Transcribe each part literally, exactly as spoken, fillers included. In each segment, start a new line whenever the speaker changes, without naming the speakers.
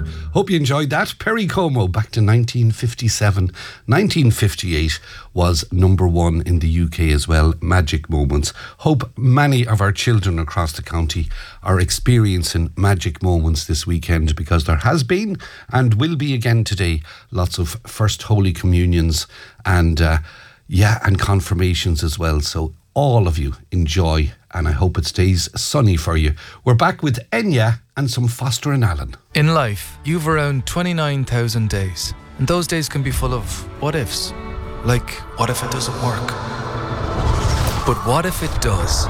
Hope you enjoyed that. Perry Como, back to nineteen fifty-seven. nineteen fifty-eight was number one in the U K as well, Magic Moments. Hope many of our children across the county are experiencing magic moments this weekend, because there has been and will be again today lots of First Holy Communions and uh, yeah, and confirmations as well. So all of you enjoy, and I hope it stays sunny for you. We're back with Enya and some Foster and Allen.
In life, you've around twenty-nine thousand days, and those days can be full of what ifs. Like, what if it doesn't work? But what if it does?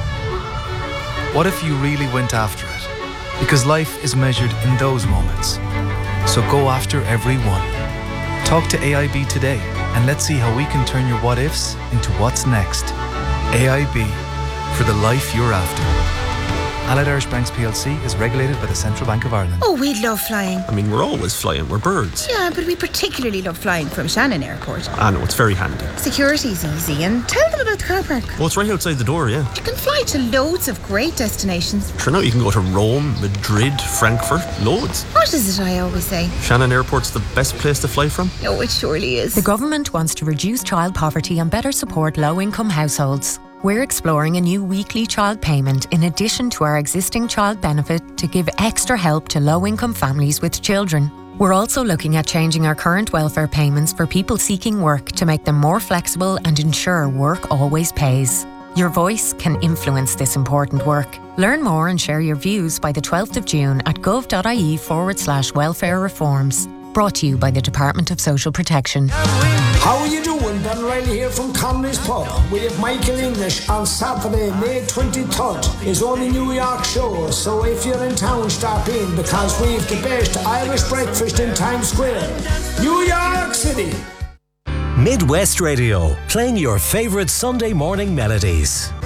What if you really went after it? Because life is measured in those moments. So go after every one. Talk to A I B today, and let's see how we can turn your what ifs into what's next. A I B, for the life you're after. Allied Irish Banks P L C is regulated by the Central Bank of Ireland.
Oh, we love flying.
I mean, we're always flying. We're birds.
Yeah, but we particularly love flying from Shannon Airport.
I know, it's very handy.
Security's easy, and tell them about the car park.
Well, it's right outside the door, yeah.
You can fly to loads of great destinations.
Sure, now you can go to Rome, Madrid, Frankfurt, loads.
What is it I always say?
Shannon Airport's the best place to fly from.
Oh, it surely is.
The government wants to reduce child poverty and better support low-income households. We're exploring a new weekly child payment in addition to our existing child benefit to give extra help to low-income families with children. We're also looking at changing our current welfare payments for people seeking work to make them more flexible and ensure work always pays. Your voice can influence this important work. Learn more and share your views by the twelfth of June at gov.ie forward slash welfare reforms. Brought to you by the Department of Social Protection.
How are you doing? Ben Riley here from Conley's Pub. We have Michael English on Saturday, May twenty-third. His only New York show, so if you're in town, stop in, because we have the best Irish breakfast in Times Square. New York City.
Midwest Radio, playing your favourite Sunday morning melodies.